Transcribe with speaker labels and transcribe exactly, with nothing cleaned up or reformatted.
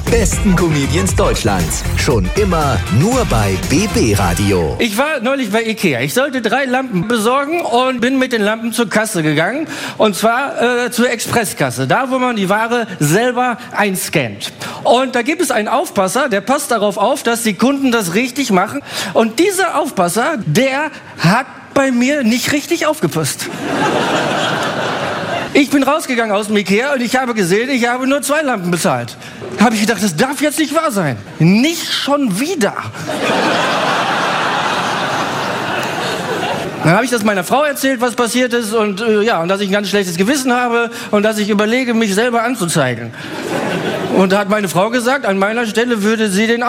Speaker 1: besten Comedians Deutschlands. Schon immer nur bei B B Radio.
Speaker 2: Ich war neulich bei Ikea. Ich sollte drei Lampen besorgen und bin mit den Lampen zur Kasse gegangen. Und zwar äh, zur Expresskasse. Da, wo man die Ware selber einscannt. Und da gibt es einen Aufpasser, der passt darauf auf, dass die Kunden das richtig machen. Und dieser Aufpasser, der hat bei mir nicht richtig aufgepasst. Ich bin rausgegangen aus dem Ikea und ich habe gesehen, ich habe nur zwei Lampen bezahlt. Da habe ich gedacht, das darf jetzt nicht wahr sein. Nicht schon wieder. Dann habe ich das meiner Frau erzählt, was passiert ist und äh, ja, und dass ich ein ganz schlechtes Gewissen habe und dass ich überlege, mich selber anzuzeigen. Und da hat meine Frau gesagt, an meiner Stelle würde sie den